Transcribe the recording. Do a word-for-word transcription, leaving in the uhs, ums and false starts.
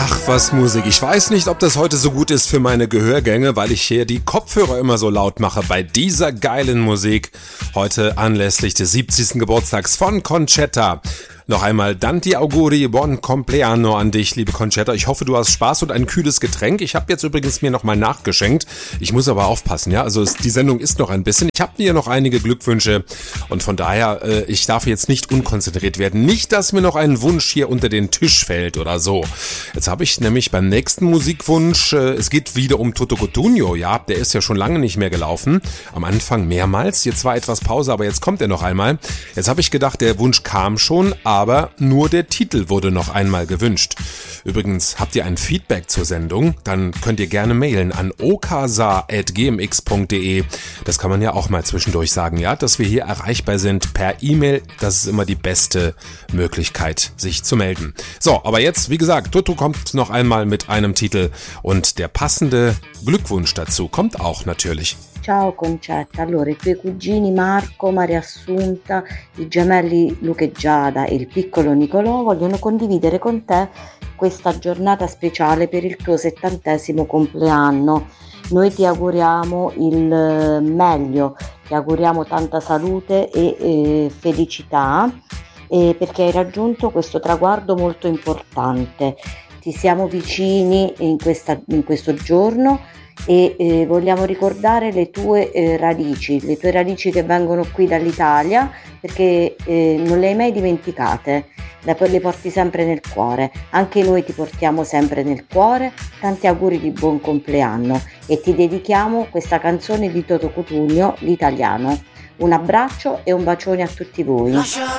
Ach, was Musik. Ich weiß nicht, ob das heute so gut ist für meine Gehörgänge, weil ich hier die Kopfhörer immer so laut mache bei dieser geilen Musik. Heute anlässlich des siebzigsten Geburtstags von Concetta. Noch einmal Tanti auguri, buon compleanno an dich, liebe Concetta. Ich hoffe, du hast Spaß und ein kühles Getränk. Ich habe jetzt übrigens mir nochmal nachgeschenkt. Ich muss aber aufpassen, ja. Also es, die Sendung ist noch ein bisschen. Ich habe dir noch einige Glückwünsche und von daher, äh, ich darf jetzt nicht unkonzentriert werden. Nicht, dass mir noch ein Wunsch hier unter den Tisch fällt oder so. Jetzt habe ich nämlich beim nächsten Musikwunsch, äh, es geht wieder um Toto Cutugno, ja. Der ist ja schon lange nicht mehr gelaufen. Am Anfang mehrmals. Jetzt war etwas Pause, aber jetzt kommt er noch einmal. Jetzt habe ich gedacht, der Wunsch kam schon, aber Aber nur der Titel wurde noch einmal gewünscht. Übrigens, habt ihr ein Feedback zur Sendung? Dann könnt ihr gerne mailen an okasa at g m x punkt d e. Das kann man ja auch mal zwischendurch sagen, ja, dass wir hier erreichbar sind per E-Mail. Das ist immer die beste Möglichkeit, sich zu melden. So, aber jetzt, wie gesagt, Toto kommt noch einmal mit einem Titel und der passende Glückwunsch dazu kommt auch natürlich. Ciao Concetta, allora i tuoi cugini Marco, Maria Assunta, i gemelli Luca e Giada e il piccolo Nicolò vogliono condividere con te questa giornata speciale per il tuo settantesimo compleanno. Noi ti auguriamo il meglio, ti auguriamo tanta salute e eh, felicità eh, perché hai raggiunto questo traguardo molto importante. Ti siamo vicini in, questa, in questo giorno e eh, vogliamo ricordare le tue eh, radici, le tue radici che vengono qui dall'Italia perché eh, non le hai mai dimenticate, le, le porti sempre nel cuore, anche noi ti portiamo sempre nel cuore, tanti auguri di buon compleanno e ti dedichiamo questa canzone di Toto Cutugno, l'italiano. Un abbraccio e un bacione a tutti voi.